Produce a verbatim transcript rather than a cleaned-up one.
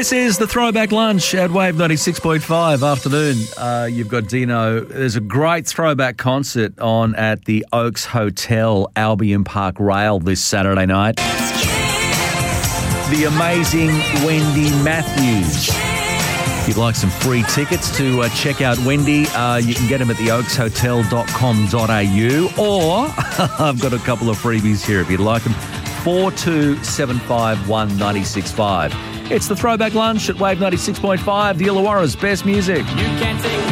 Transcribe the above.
This is the Throwback Lunch at Wave ninety-six point five afternoon. Uh, you've got Dino. There's a great throwback concert on at the Oaks Hotel, Albion Park Rail this Saturday night. The amazing Wendy Matthews. If you'd like some free tickets to uh, check out Wendy, uh, you can get them at the oaks hotel dot com dot a u, or I've got a couple of freebies here if you'd like them. four two seven five one nine six five. It's the Throwback Lunch at Wave ninety-six point five, the Illawarra's best music. You can't take